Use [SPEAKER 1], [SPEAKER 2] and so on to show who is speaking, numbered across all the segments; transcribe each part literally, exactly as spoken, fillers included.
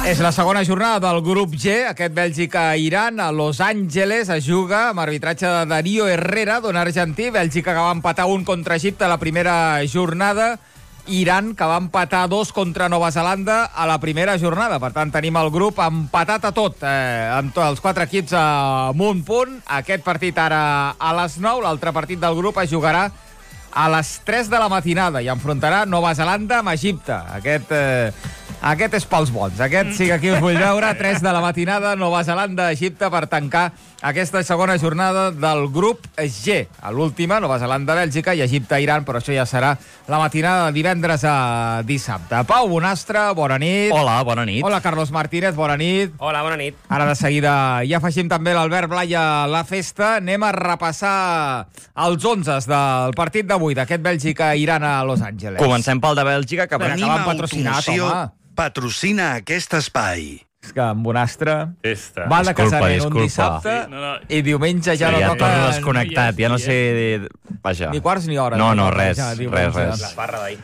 [SPEAKER 1] És la segona jornada del grup G, aquest Bèlgica-Iran, a Los Angeles. Es juga amb arbitratge de Darío Herrera, d'un argentí. Bèlgica que va empatar un contra Egipte a la primera jornada. Iran, que va empatar dos contra Nova Zelanda a la primera jornada. Per tant, tenim el grup empatat a tot, eh, amb tots els quatre equips amb un punt. Aquest partit ara a les nou. L'altre partit del grup es jugarà a les tres de la matinada i enfrontarà Nova Zelanda amb Egipte. Aquest... Eh, Aquest és pels bons. Aquest sí que aquí us vull veure. tres de la matinada, Nova Zelanda, Egipte, per tancar aquesta segona jornada del grup G. A l'última, Nova Zelanda, Bèlgica i Egipte, Iran, però això ja serà la matinada de divendres a dissabte. Pau Bonastre, bona nit.
[SPEAKER 2] Hola, bona nit.
[SPEAKER 1] Hola, Carlos Martínez, bona nit.
[SPEAKER 3] Hola, bona nit.
[SPEAKER 1] Ara de seguida hi afegim també l'Albert Blai a la festa. Anem a repassar els onzes del partit d'avui, d'aquest Bèlgica-Iran a Los Angeles.
[SPEAKER 2] Comencem pel de Bèlgica, que
[SPEAKER 1] Venim
[SPEAKER 2] acaben
[SPEAKER 1] patrocinat, home.
[SPEAKER 4] Patrocina aquest espai.
[SPEAKER 1] És que amb Bonastre
[SPEAKER 5] Festa.
[SPEAKER 1] va de
[SPEAKER 2] Disculpa,
[SPEAKER 1] casament un
[SPEAKER 2] disculpa.
[SPEAKER 1] dissabte
[SPEAKER 5] Sí, no, no.
[SPEAKER 1] i diumenge ja
[SPEAKER 2] Sí,
[SPEAKER 1] no
[SPEAKER 2] ja
[SPEAKER 1] toca
[SPEAKER 2] torno desconnectat, ja no
[SPEAKER 5] Sí,
[SPEAKER 2] sé... Vaja.
[SPEAKER 1] ni quarts ni hores.
[SPEAKER 2] No, no,
[SPEAKER 1] toca
[SPEAKER 2] res,
[SPEAKER 1] ja
[SPEAKER 2] res,
[SPEAKER 1] diumenge.
[SPEAKER 2] res.
[SPEAKER 3] La farra d'ahir.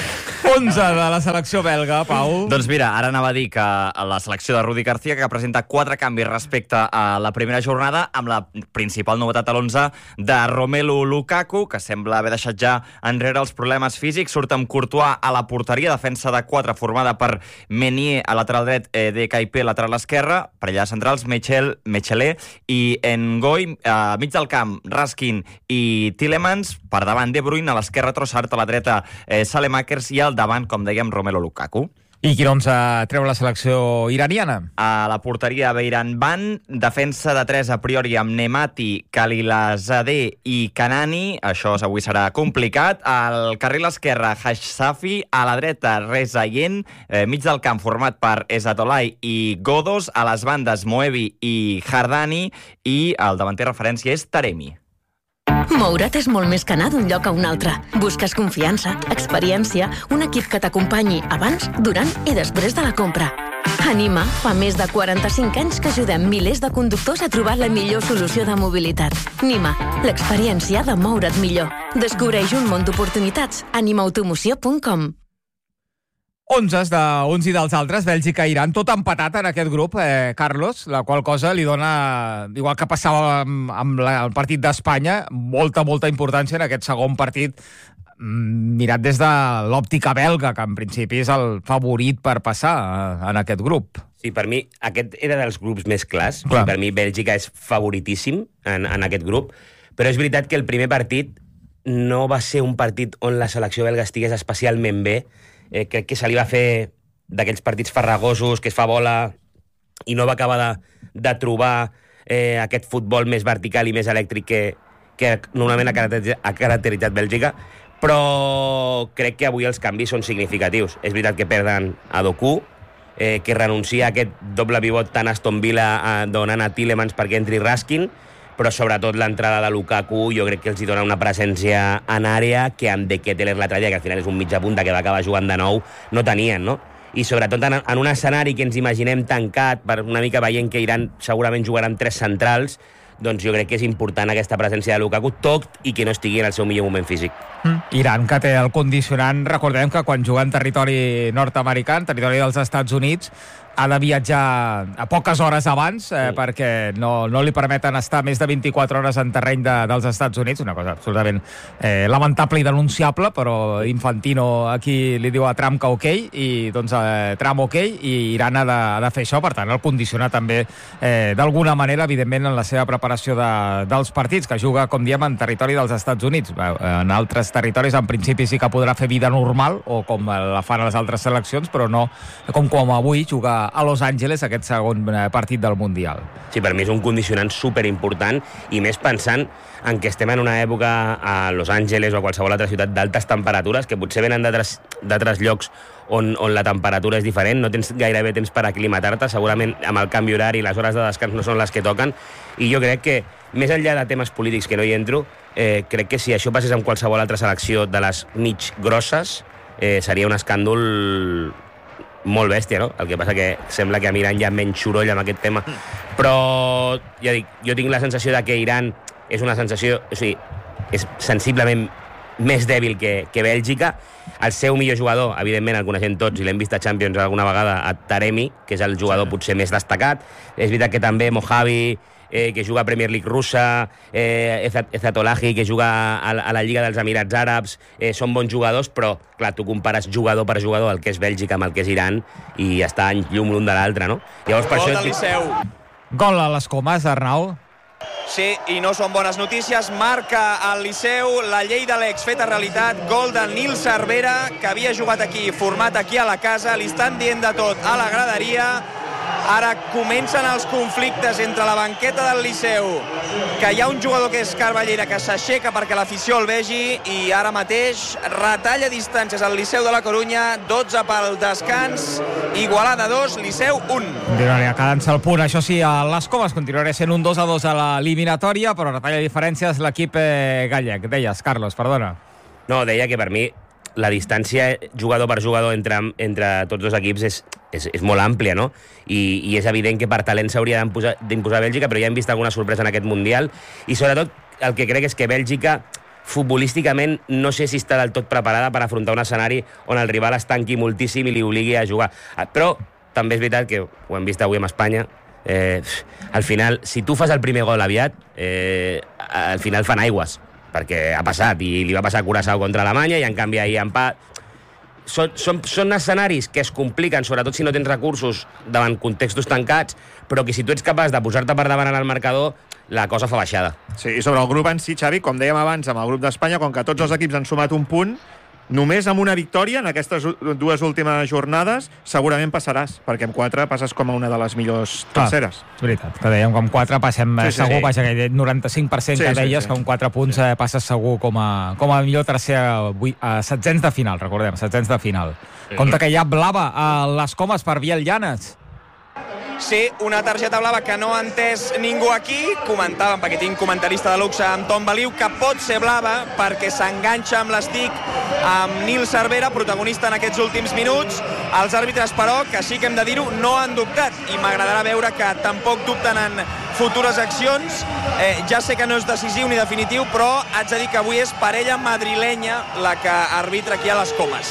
[SPEAKER 1] onze de la selecció belga, Pau.
[SPEAKER 2] Doncs mira, ara anava a dir que la selecció de Rudi García, que presenta quatre canvis respecte a la primera jornada, amb la principal novetat a l'onze de Romelu Lukaku, que sembla haver deixat ja enrere els problemes físics. Surt amb Courtois a la porteria, defensa de quatre formada per Meunier a lateral dret, eh, D K I P lateral esquerra, per allà centrals, Michel, Michelet i Ngoy, a mig del camp, Raskin i Tielemans, per davant De Bruyne, a l'esquerra Trossard, a la dreta eh, Saelemaekers i al davant, com dèiem, Romelu Lukaku.
[SPEAKER 1] I quin onze treu la selecció iraniana?
[SPEAKER 2] A la porteria Beiran Ban, defensa de tres a priori amb Nemati, Khalilzadeh i Kanani, això avui serà complicat. Al carril esquerre, Hashsafi, a la dreta Rezayen, eh, mig del camp format per Ezatolai i Godos, a les bandes Moebi i Hardani, i el davanter referència és Taremi.
[SPEAKER 6] Moure't és molt més que anar d'un lloc a un altre. Busques confiança, experiència, un equip que t'acompanyi abans, durant i després de la compra. Anima fa més de quaranta-cinc anys que ajudem milers de conductors a trobar la millor solució de mobilitat. Nima, l'experiència de moure't millor. Descobreix un món d'oportunitats. anima automoció punt com.
[SPEAKER 1] Onzes d'uns i dels altres, Bèlgica i Iran, tot empatat en aquest grup, eh, Carlos, la qual cosa li dona, igual que passava amb, amb la, el partit d'Espanya, molta, molta importància en aquest segon partit, mirat des de l'òptica belga, que en principi és el favorit per passar en aquest grup.
[SPEAKER 3] Sí, per mi, aquest era dels grups més clars.
[SPEAKER 1] Clar.
[SPEAKER 3] Per mi, Bèlgica és favoritíssim en, en aquest grup, però és veritat que el primer partit no va ser un partit on la selecció belga estigués especialment bé. Eh, crec que se li va fer d'aquells partits farragosos, que es fa bola i no va acabar de, de trobar eh, aquest futbol més vertical i més elèctric que, que normalment ha caracteritzat, ha caracteritzat Bèlgica, però crec que avui els canvis són significatius. És veritat que perden a Doku, eh, que renuncia a aquest doble pivot tan Aston Villa eh, donant a Tielemans perquè entri Raskin, però sobretot l'entrada de Lukaku jo crec que els hi dona una presència en àrea que amb De Ketelaere l'altre dia, que al final és un mitja punta que va acabar jugant de nou, no tenien, no? I sobretot en, en un escenari que ens imaginem tancat, per una mica veient que Iran segurament jugarà amb tres centrals, doncs jo crec que és important aquesta presència de Lukaku, tot i que no estigui en el seu millor moment físic.
[SPEAKER 1] Mm. Iran, que té el condicionant, recordem que quan juga en territori nord-americà, en territori dels Estats Units, ha de viatjar a poques hores abans eh, sí. perquè no, no li permeten estar més de vint-i-quatre hores en terreny de, dels Estats Units, una cosa absolutament eh, lamentable i denunciable, però Infantino aquí li diu a Trump que ok, i doncs eh, Trump ok, i Iran ha de, ha de fer això, per tant el condiciona també eh, d'alguna manera, evidentment, en la seva preparació de, dels partits, que juga, com diem, en territori dels Estats Units. En altres territoris, en principi, sí que podrà fer vida normal, o com la fan a les altres seleccions, però no com com avui jugar a Los Angeles aquest segon partit del Mundial.
[SPEAKER 3] Sí, per mi és un condicionant superimportant, i més pensant en que estem en una època a Los Angeles o a qualsevol altra ciutat d'altes temperatures, que potser venen d'altres llocs on, on la temperatura és diferent, no tens gairebé temps per aclimatar-te, segurament amb el canvi horari les hores de descans no són les que toquen, i jo crec que, més enllà de temes polítics que no hi entro, eh, crec que si això passés amb qualsevol altra selecció de les mig grosses, eh, seria un escàndol molt bèstia, no? El que passa que sembla que a Iran hi ha menys soroll amb aquest tema. Però, ja dic, jo tinc la sensació de que Iran és una sensació... O sigui, és sensiblement més dèbil que, que Bèlgica. El seu millor jugador, evidentment, el coneixem tots, i l'hem vist a Champions alguna vegada, a Taremi, que és el jugador potser més destacat. És veritat que també Mojavi, eh, que juga a Premier League russa, eh, Ezatolahi, que juga a, a la Lliga dels Emirats Àrabs, eh, són bons jugadors, però, clar, tu compares jugador per jugador el que és Bèlgica amb el que és Iran i està en llum l'un de l'altre, no?
[SPEAKER 5] Llavors, per Gol això... del Liceu.
[SPEAKER 1] Gol a les Comas, Arnau.
[SPEAKER 5] Sí, i no són bones notícies. Marca el Liceu la llei de l'ex feta realitat. Gol del Nil Cervera, que havia jugat aquí, format aquí a la casa. Li estan dient de tot a la graderia. Ara comencen els conflictes entre la banqueta del Liceu, que hi ha un jugador que és Carballera que s'aixeca perquè l'afició el vegi, i ara mateix retalla distàncies al Liceu de la Corunya. Dotze pel descans, Igualada dos, Liceu un.
[SPEAKER 1] Continuaria quedant-se el punt, això sí, a les Comas continuarà sent un dos a dos a l'eliminatòria, però retalla diferències l'equip eh, gallec. Deies, Carlos, perdona.
[SPEAKER 3] No, deia que per mi la distància jugador per jugador entre, entre tots dos equips és, és, és molt àmplia, no? I, i és evident que per talent s'hauria d'imposar Bèlgica, però ja hem vist alguna sorpresa en aquest Mundial, i sobretot el que crec és que Bèlgica futbolísticament no sé si està del tot preparada per afrontar un escenari on el rival es tanqui moltíssim i li obligui a jugar. Però també és veritat que ho hem vist avui amb Espanya, eh, al final, si tu fas el primer gol aviat, eh, al final fan aigües, perquè ha passat, i li va passar a Curaçao contra Alemanya, i en canvi ahir empat. Són, són, són escenaris que es compliquen, sobretot si no tens recursos davant contextos tancats, però que si tu ets capaç de posar-te per davant en el marcador, la cosa fa baixada.
[SPEAKER 7] Sí, i sobre el grup en si, Xavi, com dèiem abans amb el grup d'Espanya, com que tots els equips han sumat un punt, només amb una victòria en aquestes dues últimes jornades segurament passaràs, perquè amb quatre passes com a una de les millors terceres.
[SPEAKER 1] Ah, és veritat, que dèiem que amb quatre passem sí, sí, segur, sí. Vaja, que noranta-cinc per cent sí, que deies sí, sí. que amb quatre punts eh, passes segur com a, com a millor tercera, a setzents de final, recordem, setzents de final. Sí. Compte que hi ha blava a les Comas per Biel Llanes.
[SPEAKER 5] Sí, una targeta blava que no ha entès ningú aquí. Comentàvem, perquè tinc comentarista de luxe amb Tom Baliu, que pot ser blava perquè s'enganxa amb l'estic amb Nil Cervera, protagonista en aquests últims minuts. Els àrbitres, però, que sí que hem de dir-ho, no han dubtat, i m'agradarà veure que tampoc dubten en futures accions. Eh, ja sé que no és decisiu ni definitiu, però haig de dir que avui és parella madrilenya la que arbitra aquí a les Comas.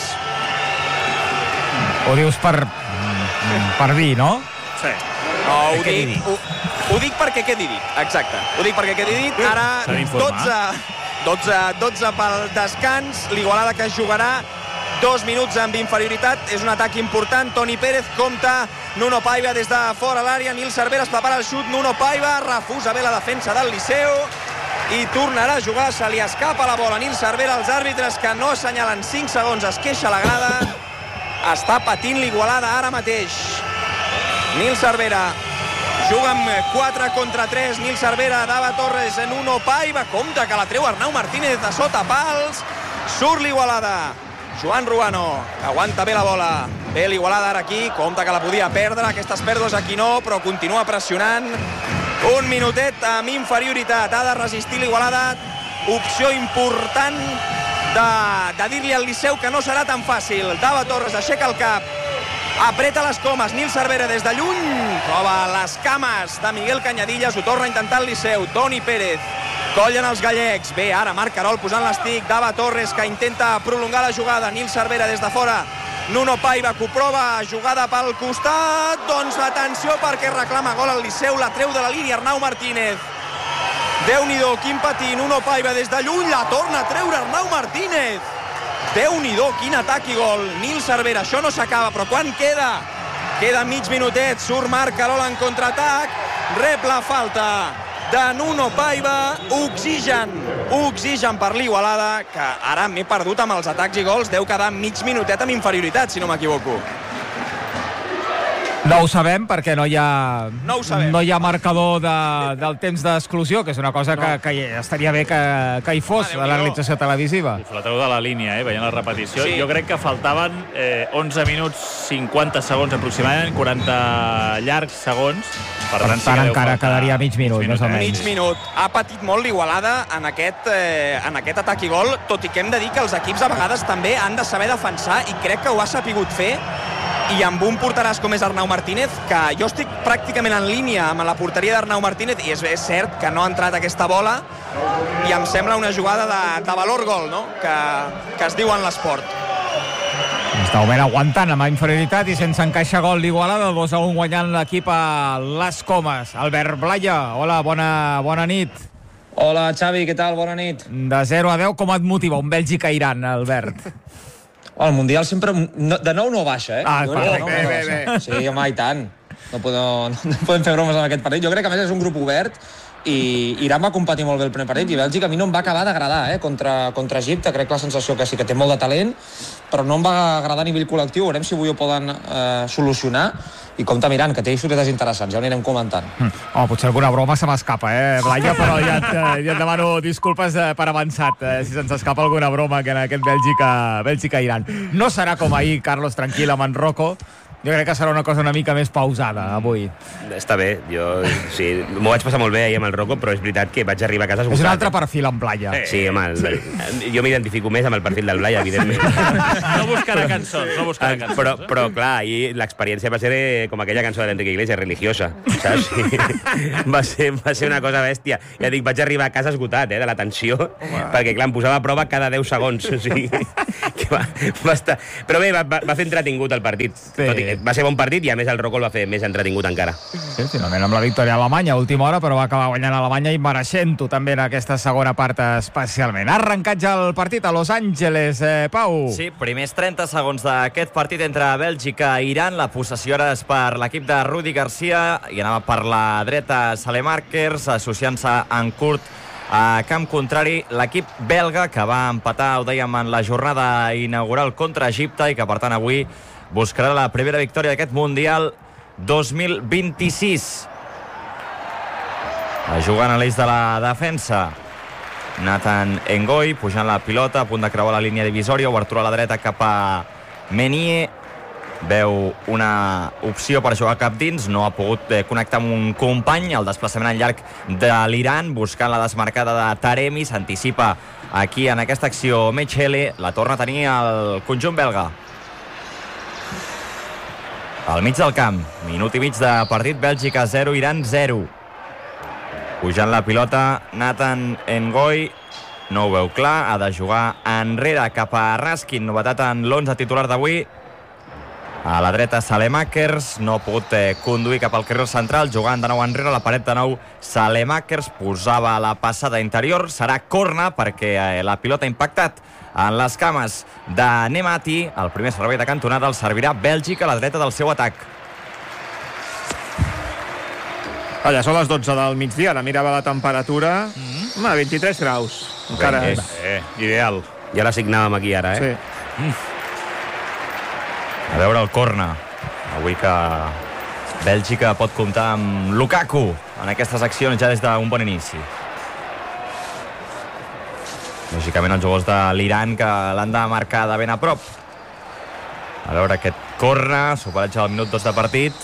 [SPEAKER 1] Ho dius per, per dir, no?
[SPEAKER 5] Sí. No, ho dic, ho, ho dic perquè quedi dit, exacte. Ho dic perquè quedi dit. Ara dotze, dotze, dotze pel descans, l'Igualada que jugarà dos minuts amb inferioritat. És un atac important. Toni Pérez compta, Nuno Paiva des de fora l'àrea, Nil Cervera es prepara el xut, Nuno Paiva refusa bé la defensa del Liceu i tornarà a jugar. Se li escapa la bola a Nil Cervera. Els àrbitres, que no assenyalen cinc segons, es queixa la grada. Està patint l'Igualada ara mateix. Nil Cervera juga amb quatre contra tres. Nil Cervera, Dava Torres, Nuno Paiva, compte que la treu Arnau Martínez de sota pals. Surt l'Igualada. Joan Ruano, que aguanta bé la bola. Bé l'Igualada ara aquí, compte que la podia perdre. Aquestes pèrdues aquí no, però continua pressionant. Un minutet amb inferioritat. Ha de resistir l'Igualada. Opció important de, de dir-li al Liceu que no serà tan fàcil. Dava Torres aixeca el cap, apreta les Comas, Nil Cervera des de lluny, troba les cames de Miguel Cañadillas, ho torna a intentar el Liceu. Toni Pérez, collen els gallecs. Bé, ara Marc Carol posant l'estic, Dava Torres que intenta prolongar la jugada, Nil Cervera des de fora, Nuno Paiva que ho prova, jugada pel costat, doncs atenció perquè reclama gol al Liceu, la treu de la línia Arnau Martínez. Déu-n'hi-do, quin patí, Nuno Paiva des de lluny, la torna a treure Arnau Martínez. Déu-n'hi-do, quin atac i gol. Nil Cervera, això no s'acaba, però quan queda? Queda mig minutet, surt Marc Carol en contraatac, rep la falta de Nuno Paiva. Oxigen, oxigen per l'Igualada, que ara m'he perdut amb els atacs i gols, deu quedar mig minutet amb inferioritat, si no m'equivoco.
[SPEAKER 1] No ho sabem, perquè no hi ha,
[SPEAKER 5] no,
[SPEAKER 1] no hi ha marcador de, del temps d'exclusió, que és una cosa que, que estaria bé que, que hi fos a la realització televisiva.
[SPEAKER 8] Uf, la treu de la línia, eh, veient la repetició.
[SPEAKER 5] Sí.
[SPEAKER 8] Jo crec que faltaven eh, onze minuts cinquanta segons aproximadament, quaranta llargs segons.
[SPEAKER 1] Per, per tant, encara quedaria mig minut, més o menys.
[SPEAKER 5] Mig minut. Ha patit molt l'Igualada en, aquest, eh, en aquest atac i gol, tot i que hem de dir que els equips a vegades també han de saber defensar, i crec que ho ha sapigut fer. I amb un porteràs com és Arnau Martínez, que jo estic pràcticament en línia amb la porteria d'Arnau Martínez, i és, és cert que no ha entrat aquesta bola, i em sembla una jugada de, de valor gol, no? que, que es diu en l'esport.
[SPEAKER 1] Està moment aguantant amb inferioritat i sense encaixar gol l'Igualada, dos a un guanyant l'equip a les Comes. Albert Blaya, hola, bona, bona nit.
[SPEAKER 9] Hola, Xavi, què tal? Bona nit.
[SPEAKER 1] De zero a deu, com et motiva un Bèlgica-Iran, Albert?
[SPEAKER 9] Oh, el Mundial sempre... No, de nou no baixa, eh?
[SPEAKER 1] Ah,
[SPEAKER 9] no,
[SPEAKER 1] perfecte,
[SPEAKER 9] no, no,
[SPEAKER 1] bé,
[SPEAKER 9] no
[SPEAKER 1] bé, bé.
[SPEAKER 9] Sí, home, i tant. No podem, no podem fer bromes en aquest partit. Jo crec que, a més, és un grup obert i Iran va competir molt bé el primer partit i Bèlgica a mi no em va acabar d'agradar, eh? Contra, contra Egipte, crec la sensació que sí que té molt de talent, però no em va agradar a nivell col·lectiu. Veurem si avui ho poden eh, solucionar i compte mirant, que té historietes interessants, ja ho anirem comentant.
[SPEAKER 1] Mm. Oh, potser alguna broma se m'escapa, eh, Blaya, però ja et, ja et demano disculpes eh, per avançat, eh, si se'ns escapa alguna broma que en aquest Bèlgica, Bèlgica-Iran. No serà com ahir, Carlos, tranquil, amb en Rocco. Jo crec que serà una cosa una mica més pausada avui.
[SPEAKER 3] Està bé, jo sí, m'ho vaig passar molt bé ahir amb el Rocco, però és veritat que vaig arribar a casa esgotat.
[SPEAKER 1] És un altre perfil amb Blaya.
[SPEAKER 3] Sí, home, el, sí. Jo m'identifico més amb el perfil del Blaya, evidentment.
[SPEAKER 8] No buscarà cançons, no buscarà cançons.
[SPEAKER 3] Però, però clar, ahir l'experiència va ser com aquella cançó de l'Enrique Iglesias, religiosa, saps? Sí. Va, ser, va ser una cosa bèstia. Ja dic, vaig arribar a casa esgotat, eh, de la tensió, wow. Perquè, clar, em posava a prova cada deu segons. O sigui, que va, va estar... Però bé, va, va fer entretingut el partit. Sí. Tot i, va ser bon partit i a més el Rocco el va fer més entretingut encara.
[SPEAKER 1] Sí, finalment amb la victòria a Alemanya a última hora, però va acabar guanyant a Alemanya i mereixent-ho també en aquesta segona part especialment. Ha arrencat ja el partit a Los Angeles, eh, Pau.
[SPEAKER 2] Sí, primers trenta segons d'aquest partit entre Bèlgica i Iran. La possessió ara és per l'equip de Rudi Garcia i anava per la dreta Salemakers, associant-se en curt a camp contrari l'equip belga, que va empatar, ho dèiem, en la jornada inaugural contra Egipte i que per tant avui buscarà la primera victòria d'aquest Mundial dos mil vint-i-sis. Jugant a l'eix de la defensa, Nathan Ngoy, pujant la pilota, a punt de creuar la línia divisòria, obertura a la dreta cap a Menier. Veu una opció per jugar cap dins, no ha pogut connectar amb un company. El desplaçament al llarg de l'Iran, buscant la desmarcada de Taremi, s'anticipa aquí en aquesta acció Mechele, la torna a tenir el conjunt belga. Al mig del camp, minut i mig de partit, Bèlgica zero, Iran zero. Pujant la pilota, Nathan Ngoy, no ho veu clar, ha de jugar enrere cap a Raskin, novetat en l'onze titular d'avui. A la dreta Salemakers, no ha pogut eh, conduir cap al carril central, jugant de nou enrere, la paret de nou Salemakers, posava la passada interior, serà corna perquè eh, la pilota ha impactat en les cames de Nemati. El primer servei de cantonada el servirà Bèlgica a la dreta del seu atac.
[SPEAKER 7] Allà són les dotze del migdia, ara mirava la temperatura. Mm-hmm. Home, vint-i-tres graus. Encara
[SPEAKER 8] bé,
[SPEAKER 7] és...
[SPEAKER 8] Bé, ideal.
[SPEAKER 3] Ja l'assignàvem aquí ara, eh?
[SPEAKER 7] Sí.
[SPEAKER 2] Mm. A veure el corna. Avui que Bèlgica pot comptar amb Lukaku en aquestes accions ja des d'un bon inici. Lògicament els jugadors de l'Iran que l'han de marcar de ben a prop. A veure aquest corna, superatge al minut dos de partit.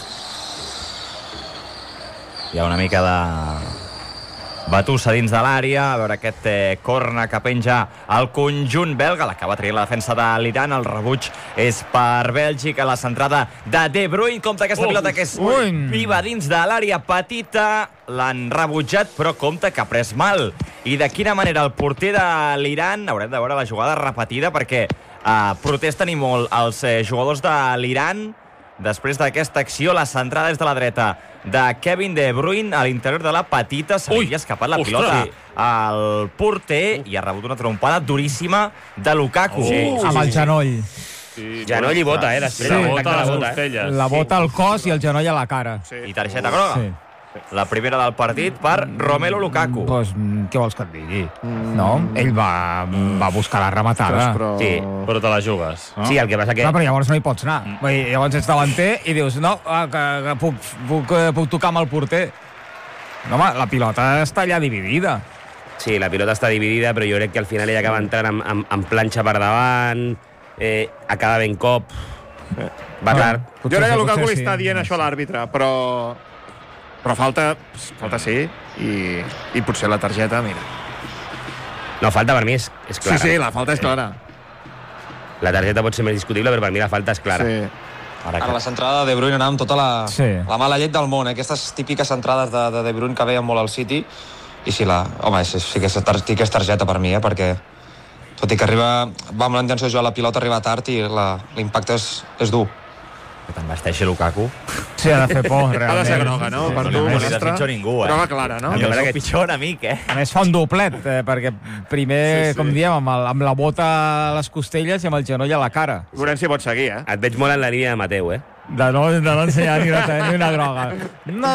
[SPEAKER 2] Hi ha una mica de batussa dins de l'àrea. A veure aquest eh, corna que penja el conjunt belga, l'acaba traient la defensa de l'Iran. El rebuig és per Bèlgica, la centrada de De Bruyne. Compte aquesta uh, pilota que és uh, viva dins de l'àrea petita. L'han rebutjat, però compte que ha pres mal. I de quina manera el porter de l'Iran, haurem de veure la jugada repetida perquè eh, protesten i molt els eh, jugadors de l'Iran. Després d'aquesta acció, la centrada és de la dreta de Kevin De Bruyne a l'interior de la petita. Se li havia escapat la
[SPEAKER 8] ostres.
[SPEAKER 2] pilota al porter i ha rebut una trompada duríssima de Lukaku.
[SPEAKER 1] Sí, sí, amb el genoll.
[SPEAKER 8] Sí,
[SPEAKER 3] genoll i bota, eh? Després
[SPEAKER 8] sí,
[SPEAKER 3] sí.
[SPEAKER 8] bota
[SPEAKER 3] la
[SPEAKER 8] les
[SPEAKER 3] bota,
[SPEAKER 8] costelles.
[SPEAKER 1] La bota al cos i el genoll a la cara.
[SPEAKER 7] Sí.
[SPEAKER 2] I targeta groga.
[SPEAKER 1] Sí.
[SPEAKER 2] La primera del partit per Romelu Lukaku.
[SPEAKER 1] Pues, què vols que et digui? Mm. No? Ell va, va buscar la rematada.
[SPEAKER 7] Però...
[SPEAKER 3] Sí.
[SPEAKER 8] Però te la jugues. No?
[SPEAKER 3] Sí, el que passa que...
[SPEAKER 1] No, però llavors no hi pots anar. Mm. Vull dir, llavors ets davanter i dius, no, que, que puc, puc, puc tocar amb el porter. No, home, la pilota està allà dividida.
[SPEAKER 3] Sí, la pilota està dividida, però jo crec que al final ella acaba entrant amb, amb, amb planxa per davant, eh, acaba ben cop, va tard.
[SPEAKER 7] Jo crec que Lukaku li
[SPEAKER 1] sí.
[SPEAKER 7] està dient això a l'àrbitre, però... Però falta, falta sí, i, i potser la targeta, mira.
[SPEAKER 3] No, falta per mi és, és clara.
[SPEAKER 7] Sí, sí, la falta és clara.
[SPEAKER 3] La targeta pot ser més discutible, però per mi la falta és clara.
[SPEAKER 7] Sí.
[SPEAKER 2] Ara
[SPEAKER 9] Ara la centrada de De Bruyne anava amb tota la,
[SPEAKER 1] sí.
[SPEAKER 9] la mala llet del món, eh? Aquestes típiques centrades de, de De Bruyne que veien molt al City, i sí, la, home, sí, sí, que és, sí que és targeta per mi, eh, perquè tot i que arriba, va amb la intenció de jugar la pilota, arriba tard i l'impacte és, és dur.
[SPEAKER 2] Que t'envesteixi Lukaku.
[SPEAKER 1] Sí, ha de fer por, realment.
[SPEAKER 7] Ha de ser groga, no?
[SPEAKER 2] Sí,
[SPEAKER 7] Per
[SPEAKER 2] sí,
[SPEAKER 7] tu,
[SPEAKER 2] no
[SPEAKER 7] Bonestra.
[SPEAKER 2] desitjo ningú, eh?
[SPEAKER 7] Groga clara, no?
[SPEAKER 2] Jo
[SPEAKER 7] Jo
[SPEAKER 2] crec que el pitjor enemic, eh?
[SPEAKER 1] A més, fa un doblet, eh, perquè primer,
[SPEAKER 7] Sí, sí.
[SPEAKER 1] com diem, amb, el, amb la bota a les costelles i amb el genoll a la cara.
[SPEAKER 7] Veurem si pot seguir, eh?
[SPEAKER 3] Et veig molt en la línia de Mateu, eh?
[SPEAKER 1] De no, de no ensenyar ni una, ni una droga. No...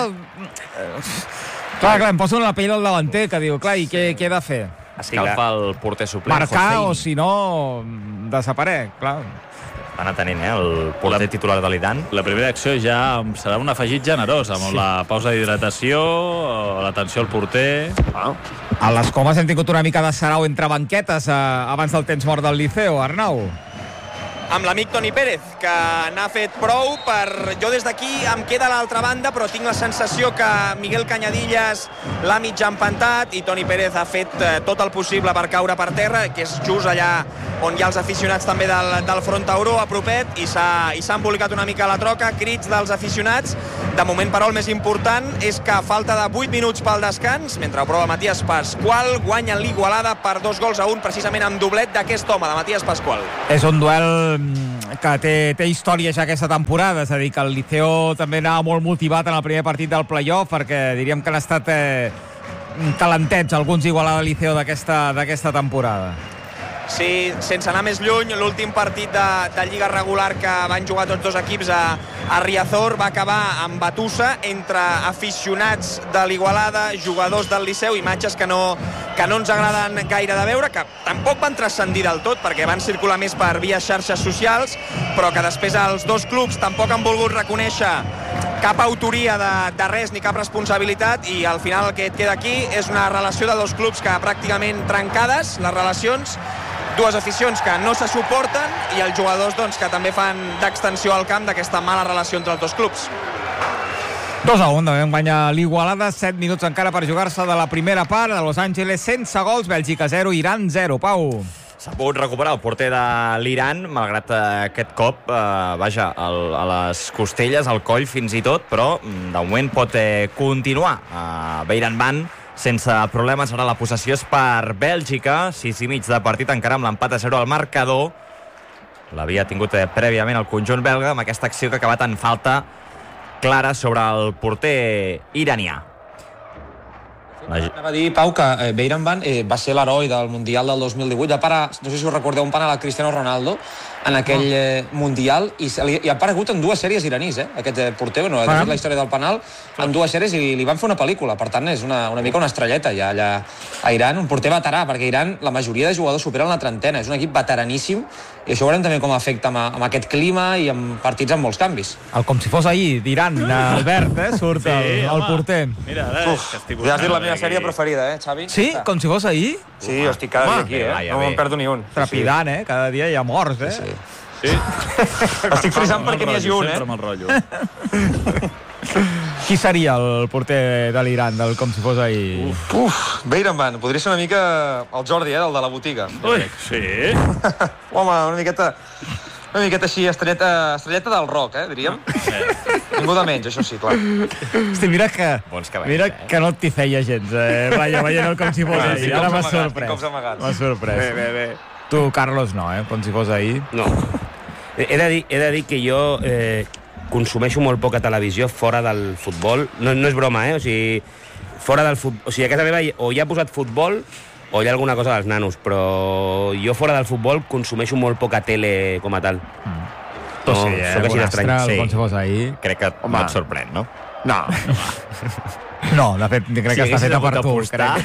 [SPEAKER 1] Clar, clar, em poso en la pell del davanter, que diu, clar, i què, què he de fer?
[SPEAKER 2] Escalfa el porter suplent.
[SPEAKER 1] Marcar o,
[SPEAKER 2] Hossein.
[SPEAKER 1] si no, desaparec, clar.
[SPEAKER 2] Van atenent, eh, el porter titular de l'Iran.
[SPEAKER 8] La primera acció ja serà un afegit generós, amb sí. la pausa d'hidratació, l'atenció al porter...
[SPEAKER 7] Ah.
[SPEAKER 1] A les Comes hem tingut una mica de sarau entre banquetes eh, abans del temps mort del Liceo, Arnau.
[SPEAKER 5] Amb l'amic Toni Pérez, que n'ha fet prou per... Jo des d'aquí em queda a l'altra banda, però tinc la sensació que Miguel Cañadillas l'ha mig empantat i Toni Pérez ha fet eh, tot el possible per caure per terra, que és just allà on hi ha els aficionats també del, del Front Tauró, a propet, i s'ha embolicat una mica la troca, crits dels aficionats. De moment, però, el més important és que a falta de vuit minuts pel descans, mentre ho prova Matías Pascual, guanya l'Igualada per dos gols a un, precisament amb doblet d'aquest home, de Matías Pascual.
[SPEAKER 1] És un duel que té, té història ja aquesta temporada, és a dir, que el Liceo també anava molt motivat en el primer partit del play-off, perquè diríem que han estat eh, calentets alguns Igualada Liceo d'aquesta d'aquesta temporada.
[SPEAKER 5] Sí, sense anar més lluny, l'últim partit de, de Lliga regular que van jugar tots dos equips a, a Riazor va acabar amb batussa entre aficionats de l'Igualada, jugadors del Liceu, imatges que no, que no ens agraden gaire de veure, que tampoc van transcendir del tot, perquè van circular més per via xarxes socials, però que després els dos clubs tampoc han volgut reconèixer cap autoria de, de res ni cap responsabilitat, i al final el que et queda aquí és una relació de dos clubs que pràcticament trencades, les relacions, dues aficions que no se suporten i els jugadors doncs, que també fan d'extensió al camp d'aquesta mala relació entre els dos clubs.
[SPEAKER 1] dos a un, també guanya l'Igualada, set minuts encara per jugar-se de la primera part, a Los Angeles sense gols, Bèlgica zero, Iran zero. Pau.
[SPEAKER 2] S'ha pogut recuperar el porter de l'Iran, malgrat eh, aquest cop, eh, vaja, el, a les costelles, al coll fins i tot, però de moment pot eh, continuar. Eh, Beiran Van, sense problemes, ara la possessió és per Bèlgica, sis i mig de partit, encara amb l'empat a zero al marcador. L'havia tingut eh, prèviament el conjunt belga, amb aquesta acció que ha acabat en falta clara sobre el porter iranià.
[SPEAKER 9] Anava a dir, Pau, que eh, Beiran Van eh, va ser l'heroi del Mundial del dos mil divuit. Va parar, no sé si us recordeu, un penal a Cristiano Ronaldo en aquell eh, Mundial, i, li, i ha aparegut en dues sèries iranís, eh, aquest eh, porter. No, ha dit la història del penal en dues sèries i li van fer una pel·lícula. Per tant, és una, una mica una estrelleta ja allà a Iran, un porter veterà, perquè Iran la majoria de jugadors superen la trentena. És un equip veteraníssim, i això veurem també com afecta amb, amb aquest clima i amb partits amb molts canvis.
[SPEAKER 1] El com si fos ahir, d'Iran, Albert, eh, surt
[SPEAKER 8] Sí,
[SPEAKER 1] el, el
[SPEAKER 8] home.
[SPEAKER 1] porter.
[SPEAKER 8] Mira, eh,
[SPEAKER 9] Uf,
[SPEAKER 8] que estic
[SPEAKER 9] ja has dit la
[SPEAKER 8] buscant
[SPEAKER 9] meva
[SPEAKER 8] aquí.
[SPEAKER 9] sèrie preferida, eh, Xavi?
[SPEAKER 1] Sí? Com si fos ahir?
[SPEAKER 9] Sí, jo estic cada dia aquí, eh?
[SPEAKER 2] vaja,
[SPEAKER 9] No
[SPEAKER 2] bé.
[SPEAKER 9] me'n perdo ni un.
[SPEAKER 1] Trepidant, eh? Cada dia hi ha morts, eh?
[SPEAKER 9] Sí.
[SPEAKER 8] Sí.
[SPEAKER 9] Estic frisant perquè n'hi hagi un, eh?
[SPEAKER 8] Sempre me'l rotllo.
[SPEAKER 1] Qui seria el porter de l'Iran, del com si fos ahir? Uf.
[SPEAKER 9] Uf, Beiran Van, podria ser una mica el Jordi, eh, el de la botiga.
[SPEAKER 8] Ui, sí.
[SPEAKER 9] Home, una miqueta... Una miqueta així, estrelleta, estrelleta del rock, eh, diríem. Ningú de menys, això sí, clar.
[SPEAKER 1] Hosti, mira que,
[SPEAKER 2] Bons cabells,
[SPEAKER 1] mira
[SPEAKER 2] eh?
[SPEAKER 1] que no t'hi feia gens, eh? Vaja, veient el com si fos
[SPEAKER 9] Ah,
[SPEAKER 1] ahir.
[SPEAKER 9] sí,
[SPEAKER 1] Ara
[SPEAKER 9] cops
[SPEAKER 1] m'ha
[SPEAKER 9] amagats,
[SPEAKER 1] sorprès.
[SPEAKER 9] cops amagats.
[SPEAKER 1] M'ha sorprès.
[SPEAKER 7] Bé, bé, bé.
[SPEAKER 1] Tu, Carlos, no, eh? Com si fos ahir.
[SPEAKER 3] No. He de dir, he de dir que jo eh, consumeixo molt poca televisió fora del futbol. No, no és broma, eh? O sigui, fora del futbol... O sigui, a casa meva o hi ha posat futbol o hi ha alguna cosa dels nanos, però jo fora del futbol consumeixo molt poca tele com a tal.
[SPEAKER 1] Mm.
[SPEAKER 3] No,
[SPEAKER 1] sí, eh?
[SPEAKER 3] sóc així d'estrany.
[SPEAKER 1] Bonastre,
[SPEAKER 2] Sí.
[SPEAKER 1] com si fos ahir.
[SPEAKER 2] Crec que
[SPEAKER 7] Home.
[SPEAKER 2] no et sorprèn, no?
[SPEAKER 7] No.
[SPEAKER 1] No, de fet, crec
[SPEAKER 2] Si
[SPEAKER 1] que està
[SPEAKER 2] haguessis
[SPEAKER 1] feta per
[SPEAKER 2] hagut
[SPEAKER 1] tu,
[SPEAKER 2] d'apostar.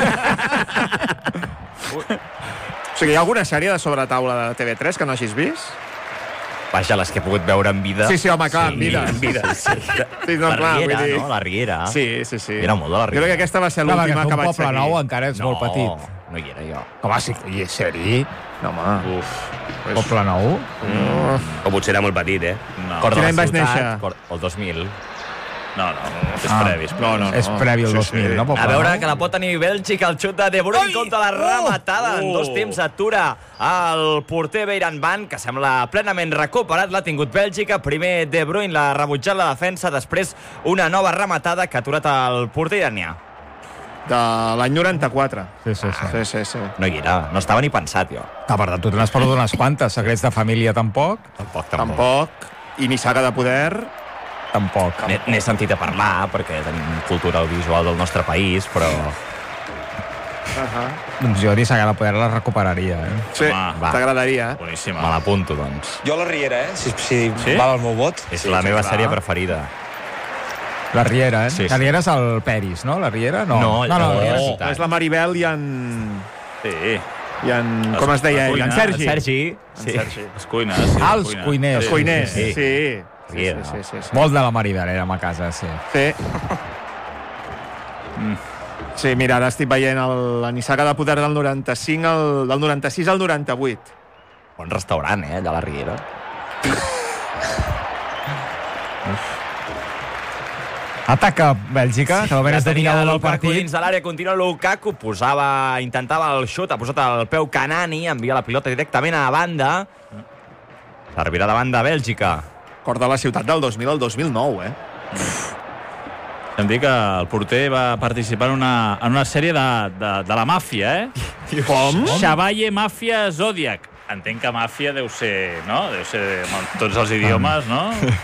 [SPEAKER 1] crec.
[SPEAKER 7] O sigui, hi ha alguna sèrie de sobretaula de T V tres que no hagis vist?
[SPEAKER 2] Vaja, les que he pogut veure en vida.
[SPEAKER 7] Sí, sí, home, clar, en vida.
[SPEAKER 2] En vida, sí.
[SPEAKER 7] Sí, no,
[SPEAKER 2] la
[SPEAKER 7] clar,
[SPEAKER 2] Riera,
[SPEAKER 7] vull dir-
[SPEAKER 2] no? La Riera.
[SPEAKER 7] Sí, sí, sí.
[SPEAKER 2] Era molt de la
[SPEAKER 7] Jo crec
[SPEAKER 2] Riera.
[SPEAKER 7] que aquesta va ser
[SPEAKER 1] Clar, perquè
[SPEAKER 7] l'última
[SPEAKER 1] fer
[SPEAKER 7] que
[SPEAKER 1] un
[SPEAKER 7] vaig
[SPEAKER 1] poble
[SPEAKER 7] seguir.
[SPEAKER 1] nou encara ets molt petit.
[SPEAKER 2] No hi era jo.
[SPEAKER 1] Com sí, i és sèrie?
[SPEAKER 7] No, home.
[SPEAKER 2] Uf.
[SPEAKER 1] Poble nou?
[SPEAKER 3] O potser era molt petit, eh?
[SPEAKER 8] No,
[SPEAKER 2] Cor de
[SPEAKER 7] Quin
[SPEAKER 2] la
[SPEAKER 7] any vas
[SPEAKER 2] ciutat,
[SPEAKER 7] néixer?
[SPEAKER 2] Cor... El dos mil.
[SPEAKER 8] no, no, és
[SPEAKER 1] Ah.
[SPEAKER 8] previ. És previ.
[SPEAKER 7] No, no, no.
[SPEAKER 1] És previ al
[SPEAKER 7] Sí,
[SPEAKER 1] dos mil,
[SPEAKER 7] sí.
[SPEAKER 1] no? Poble
[SPEAKER 2] A veure
[SPEAKER 1] nou?
[SPEAKER 2] que la pot tenir Bèlgica, el xut de De Bruyne contra la rematada. En dos temps atura el porter Beiran Van, que sembla plenament recuperat. L'ha tingut Bèlgica. Primer De Bruyne l'ha rebutjat la defensa, després una nova rematada que ha aturat el porter iranià.
[SPEAKER 7] De l'any noranta-quatre.
[SPEAKER 1] Sí, sí, sí.
[SPEAKER 7] Sí, sí, sí.
[SPEAKER 2] No hi era, no estava ni pensat, jo.
[SPEAKER 1] Ah, per tant, tu n'has perdut unes quantes. Secrets de família, tampoc?
[SPEAKER 2] Tampoc,
[SPEAKER 7] Tampoc. I ni Saga de poder...
[SPEAKER 1] Tampoc.
[SPEAKER 2] N'he n'he sentit a parlar, perquè tenim cultura audiovisual del nostre país, però...
[SPEAKER 7] Uh -huh.
[SPEAKER 1] Doncs jo, ni Saga de poder la recuperaria, eh?
[SPEAKER 7] Sí, t'agradaria, eh?
[SPEAKER 8] Boníssima.
[SPEAKER 2] Me l'apunto, doncs.
[SPEAKER 9] Jo la Riera, eh? Si, si
[SPEAKER 8] Sí?
[SPEAKER 9] val el meu vot.
[SPEAKER 2] És
[SPEAKER 8] Sí,
[SPEAKER 2] la
[SPEAKER 8] sí,
[SPEAKER 2] meva
[SPEAKER 8] clar.
[SPEAKER 2] sèrie preferida.
[SPEAKER 1] La Riera, eh?
[SPEAKER 2] Sí, sí.
[SPEAKER 1] La Riera és el Peris, no? La Riera? No,
[SPEAKER 2] No,
[SPEAKER 1] no, no,
[SPEAKER 2] no.
[SPEAKER 1] la Riera
[SPEAKER 2] Oh.
[SPEAKER 1] sí.
[SPEAKER 7] No, és la Maribel i en...
[SPEAKER 8] Sí.
[SPEAKER 7] I en...
[SPEAKER 8] Els-
[SPEAKER 7] Com es deia
[SPEAKER 8] la
[SPEAKER 7] ell? En
[SPEAKER 8] cuina,
[SPEAKER 7] Sergi.
[SPEAKER 2] El Sergi.
[SPEAKER 7] En
[SPEAKER 2] Sí.
[SPEAKER 7] Sergi.
[SPEAKER 8] Els cuines. Sí,
[SPEAKER 1] Ah, els
[SPEAKER 8] cuina.
[SPEAKER 1] cuiners.
[SPEAKER 7] Els cuiners,
[SPEAKER 2] Sí,
[SPEAKER 7] sí.
[SPEAKER 2] sí.
[SPEAKER 7] Sí, sí,
[SPEAKER 2] Riera.
[SPEAKER 7] sí, sí, sí.
[SPEAKER 1] Molt de la Maribel érem a casa, sí.
[SPEAKER 7] Sí. Sí, mira, ara estic veient el, la Nissaga de poder del noranta-cinc, al, del noranta-sis al noranta-vuit.
[SPEAKER 2] Bon restaurant, eh, allà a la Riera.
[SPEAKER 1] Ataca Bèlgica, que almenys
[SPEAKER 2] Ja tenia
[SPEAKER 1] dominava el
[SPEAKER 2] Lukaku
[SPEAKER 1] partit.
[SPEAKER 2] dins de l'àrea, continua Lukaku, posava, intentava el xut, ha posat el peu Canani, envia la pilota directament a la banda. Servirà de banda a Bèlgica.
[SPEAKER 7] Cor de la ciutat del dos mil al dos mil nou, eh?
[SPEAKER 8] Em dic que el porter va participar en una, en una sèrie de, de, de la màfia, eh?
[SPEAKER 7] Com?
[SPEAKER 8] Xavalle Màfia Zodiac. Entenc que màfia deu ser, no? Deu ser amb tots els idiomes, no?